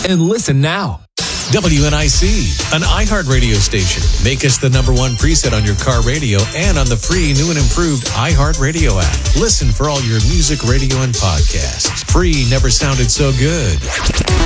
and listen now. WNIC, an iHeart radio station. Make us the #1 preset on your car radio and on the free new and improved iHeart Radio app. Listen for all your music, radio, and podcasts. Free never sounded so good.